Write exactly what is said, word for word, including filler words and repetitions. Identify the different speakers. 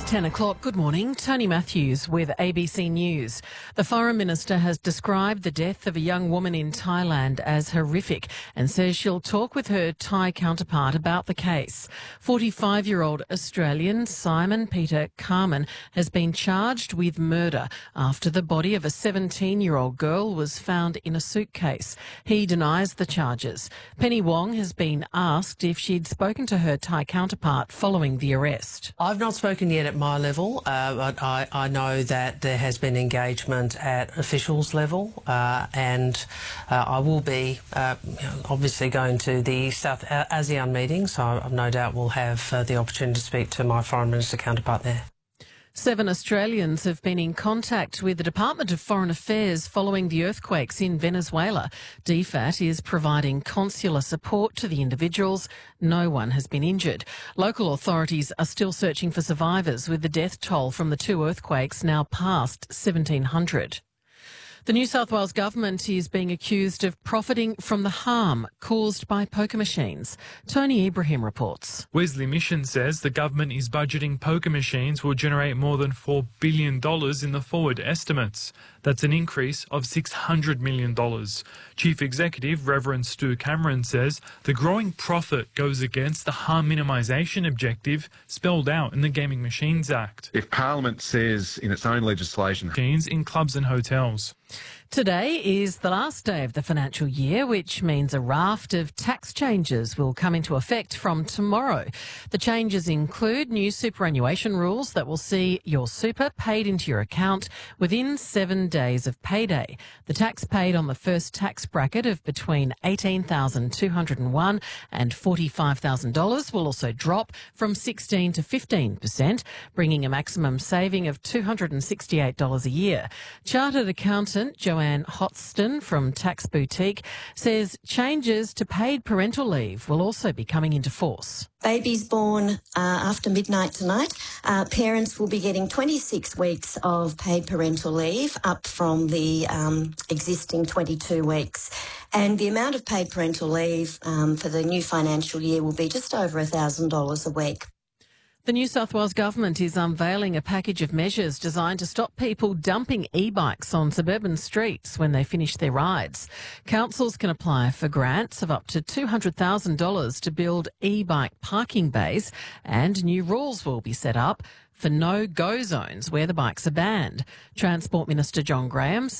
Speaker 1: ten o'clock. Good morning. Tony Matthews with A B C News. The Foreign Minister has described the death of a young woman in Thailand as horrific and says she'll talk with her Thai counterpart about the case. forty-five-year-old Australian Simon Peter Carman has been charged with murder after the body of a seventeen-year-old girl was found in a suitcase. He denies the charges. Penny Wong has been asked if she'd spoken to her Thai counterpart following the arrest.
Speaker 2: I've not spoken yet at my level, uh, but I, I know that there has been engagement at officials level, uh, and uh, I will be uh, you know, obviously going to the South ASEAN meeting, so I've no doubt we'll have uh, the opportunity to speak to my Foreign Minister counterpart there.
Speaker 1: Seven Australians have been in contact with the Department of Foreign Affairs following the earthquakes in Venezuela. D F A T is providing consular support to the individuals. No one has been injured. Local authorities are still searching for survivors, with the death toll from the two earthquakes now past seventeen hundred. The New South Wales government is being accused of profiting from the harm caused by poker machines. Tony Ibrahim reports.
Speaker 3: Wesley Mission says the government is budgeting poker machines will generate more than four billion dollars in the forward estimates. That's an increase of six hundred million dollars. Chief Executive Reverend Stu Cameron says the growing profit goes against the harm minimisation objective spelled out in the Gaming Machines Act.
Speaker 4: If Parliament says in its own legislation...
Speaker 3: Machines in clubs and hotels.
Speaker 1: Today is the last day of the financial year, which means a raft of tax changes will come into effect from tomorrow. The changes include new superannuation rules that will see your super paid into your account within seven days of payday. The tax paid on the first tax bracket of between eighteen thousand two hundred one dollars and forty-five thousand dollars will also drop from sixteen to fifteen percent, bringing a maximum saving of two hundred sixty-eight dollars a year. Chartered accountant Joanne Hotston from Tax Boutique says changes to paid parental leave will also be coming into force.
Speaker 5: Babies born uh, after midnight tonight, uh, parents will be getting twenty-six weeks of paid parental leave, up from the um, existing twenty-two weeks. And the amount of paid parental leave um, for the new financial year will be just over one thousand dollars a week.
Speaker 1: The New South Wales Government is unveiling a package of measures designed to stop people dumping e-bikes on suburban streets when they finish their rides. Councils can apply for grants of up to two hundred thousand dollars to build e-bike parking bays, and new rules will be set up for no-go zones where the bikes are banned. Transport Minister John Graham